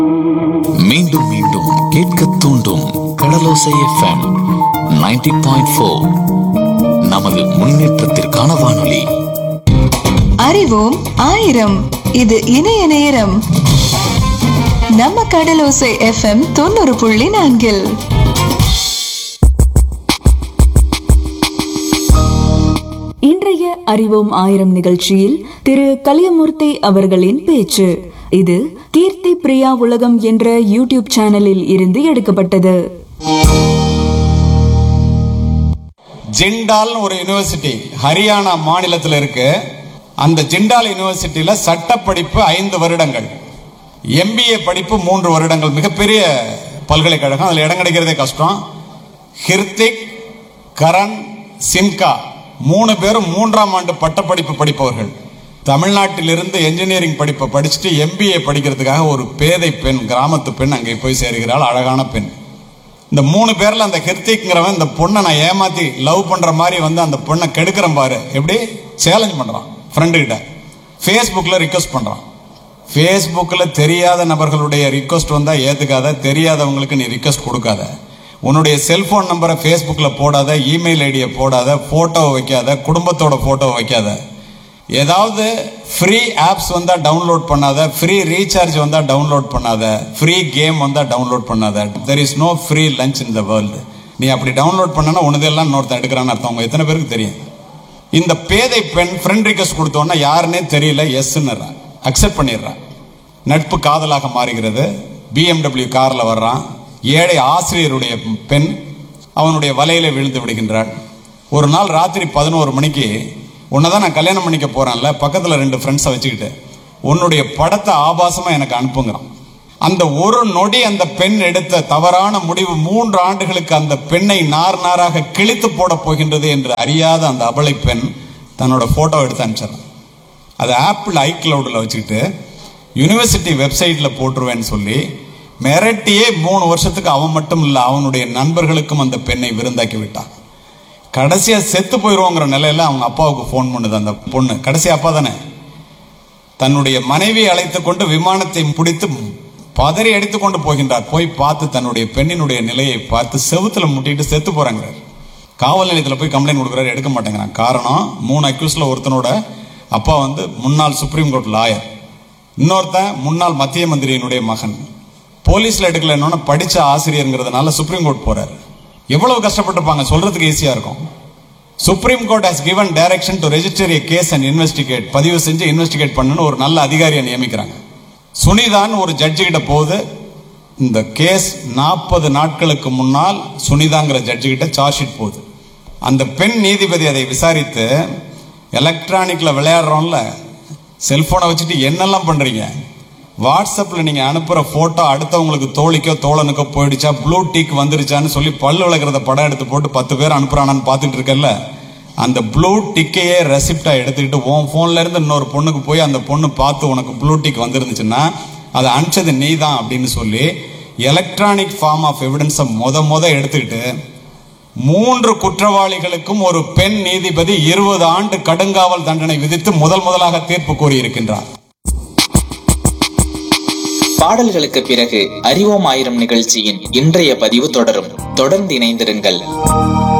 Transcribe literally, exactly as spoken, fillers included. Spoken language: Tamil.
மீண்டும் மீண்டும் கேட்க தூண்டும் கடலோசை எஃப்எம் நைன்டி பாயிண்ட் ஃபோர். நமது முன்னேற்றத்திற்கான வானொலி. அறிவோம் ஆயிரம். இது இணைய நேரம். நம்ம கடலோசை எஃப்எம் தொண்ணூறு புள்ளி நான்கில் இன்றைய அறிவோம் ஆயிரம் நிகழ்ச்சியில் திரு கலியமூர்த்தி அவர்களின் பேச்சு. இது கீர்த்தி பிரியா உலகம் என்ற யூடியூப் சேனலில் இருந்து எடுக்கப்பட்டது. ஜிண்டால் ஒரு யூனிவர்சிட்டி ஹரியானா மாநிலத்தில் இருக்கு. அந்த ஜிண்டால் யூனிவர்சிட்டியில சட்ட படிப்பு ஐந்து வருடங்கள், எம்பிஏ படிப்பு மூன்று வருடங்கள். மிகப்பெரிய பல்கலைக்கழகம், அதில் இடம் கிடைக்கிறதே கஷ்டம். ஹிர்திக், கரண், சிம்கா மூணு பேரும் மூன்றாம் ஆண்டு பட்டப்படிப்பு படிப்பவர்கள். தமிழ்நாட்டிலிருந்து என்ஜினியரிங் படிப்பை படிச்சுட்டு எம்பிஏ படிக்கிறதுக்காக ஒரு பேதை பெண், கிராமத்து பெண் அங்கே போய் சேருகிறாள். அழகான பெண். இந்த மூணு பேர்ல அந்த ஹிர்திக்ங்கிறவன் இந்த பொண்ணை நான் ஏமாத்தி லவ் பண்ற மாதிரி வந்து அந்த பொண்ணை கெடுக்கிறேன் பாரு, எப்படி சேலஞ்ச் பண்றான் ஃப்ரெண்டு கிட்ட. ஃபேஸ்புக்ல ரிக்வெஸ்ட் பண்றான். ஃபேஸ்புக்ல தெரியாத நபர்களுடைய ரிக்வெஸ்ட் வந்தா ஏத்துக்காத, தெரியாதவங்களுக்கு நீ ரிக்வெஸ்ட் கொடுக்காத. உன்னுடைய செல்போன் நம்பரை ஃபேஸ்புக்ல போடாத, இமெயில் ஐடியை போடாத, போட்டோவை வைக்காத, குடும்பத்தோட போட்டோவை வைக்காத. ஏதாவது ஃப்ரீ ஆப்ஸ் வந்தா டவுன்லோட் பண்ணாத, ஃப்ரீ ரீசார்ஜ் வந்தா டவுன்லோட் பண்ணாத, ஃப்ரீ கேம் வந்தா டவுன்லோட் பண்ணாத. There is no free lunch in the world. நீ அப்படி டவுன்லோட் பண்ணனா உனதெல்லாம் இன்னொருத்தன் எடுக்கிறான்னு அர்த்தம். அவங்க எத்தனை பேருக்கு தெரியும்? இந்த பேதை பெண் ஃப்ரெண்ட் ரிக்வெஸ்ட் கொடுத்தோன்னா யாருன்னே தெரியல, எஸ்ன்னு அக்செப்ட் பண்ணிடுறான். நட்பு காதலாக மாறுகிறது. பிஎம்டபிள்யூ கார்ல வர்றான். ஏழை ஆசிரியருடைய பெண் அவனுடைய வலையில விழுந்து விடுகின்றாள். ஒரு நாள் ராத்திரி பதினோரு மணிக்கு, உன்னதான் நான் கல்யாணம் பண்ணிக்க போறேன்ல, பக்கத்துல ரெண்டு ஃப்ரெண்ட்ஸை வச்சுக்கிட்டு உன்னுடைய படத்தை ஆபாசமா எனக்கு அனுப்புங்கிறான். அந்த ஒரு நொடி அந்த பெண் எடுத்த தவறான முடிவு மூன்று ஆண்டுகளுக்கு அந்த பெண்ணை நார் நாராக கிழித்து போட போகின்றது என்று அறியாத அந்த அபலை பெண் தன்னோட போட்டோ எடுத்து அனுப்பிச்சிடறான். அதை ஆப்பிள் ஐக்ளவுடில் வச்சுக்கிட்டு யூனிவர்சிட்டி வெப்சைட்ல போட்டுருவேன்னு சொல்லி மிரட்டியே மூணு வருஷத்துக்கு அவன் மட்டும் இல்லை, அவனுடைய நண்பர்களுக்கும் அந்த பெண்ணை விருந்தாக்கி விட்டான். கடைசியா செத்து போயிடுவோங்கிற நிலையில அவங்க அப்பாவுக்கு போன் பண்ணுது அந்த பொண்ணு. கடைசி அப்பா தானே. தன்னுடைய மனைவியை அழைத்து கொண்டு விமானத்தை பிடித்து பதறி அடித்து கொண்டு போகின்றார். போய் பார்த்து தன்னுடைய பெண்ணினுடைய நிலையை பார்த்து செவுத்துல முட்டிட்டு செத்து போறாங்கிறார். காவல் நிலையத்தில் போய் கம்ப்ளைண்ட் கொடுக்குறாரு, எடுக்க மாட்டேங்கிறான். காரணம், மூணு அக்யூஸ்ல ஒருத்தனோட அப்பா வந்து முன்னாள் சுப்ரீம் கோர்ட் லாயர், இன்னொருத்தன் முன்னாள் மத்திய மந்திரியினுடைய மகன். போலீஸ்ல எடுக்கலன்னு படிச்ச ஆசிரியருங்கிறதுனால சுப்ரீம் கோர்ட் போறாரு. எவ்வளவு கஷ்டப்பட்டிருப்பாங்க, சொல்றதுக்கு ஈஸியா இருக்கும். Supreme court has given direction to register A case and investigate. பதிவு செஞ்சு இன்வெஸ்டிகேட் பண்ணு ஒரு நல்ல அதிகாரியை நியமிக்கிறாங்க. சுனிதான் ஒரு ஜட்ஜு கிட்ட போகுது. இந்த கேஸ் நாற்பது நாட்களுக்கு முன்னால் சுனிதாங்கிற ஜட்ஜு கிட்ட சார்ஜ் ஷீட் போகுது. அந்த பெண் நீதிபதி அதை விசாரித்து, எலக்ட்ரானிக்ல விளையாடுறோம்ல, செல்போனை வச்சுட்டு என்னெல்லாம் பண்றீங்க, வாட்ஸ்அப்ல நீங்க அனுப்புற போட்டோ அடுத்தவங்களுக்கு தோழிக்கோ தோழனுக்கோ போயிடுச்சா, ப்ளூ டிக் வந்துருச்சான்னு சொல்லி பல்லு விளக்குறத படம் எடுத்து போட்டு பத்து பேர் அனுப்புறானான்னு பார்த்துட்டு இருக்கல, அந்த ப்ளூ டிக்கையே ரெசிப்டா எடுத்துக்கிட்டு உன் போன்ல இருந்து இன்னொரு பொண்ணுக்கு போய் அந்த பொண்ணு பார்த்து உனக்கு ப்ளூ டிக் வந்துருந்துச்சுன்னா அதை அனுப்பிச்சது நீ தான் அப்படின்னு சொல்லி எலக்ட்ரானிக் ஃபார்ம் ஆஃப் எவிடன்ஸை முத முத எடுத்துக்கிட்டு மூன்று குற்றவாளிகளுக்கும் ஒரு பெண் நீதிபதி இருபது ஆண்டு கடுங்காவல் தண்டனை விதித்து முதல் முதலாக தீர்ப்பு கூறியிருக்கின்றார். பாடல்களுக்கு பிறகு அறிவோம் ஆயிரம் நிகழ்ச்சியின் இன்றைய பதிவு தொடரும். தொடர்ந்து இணைந்திருங்கள்.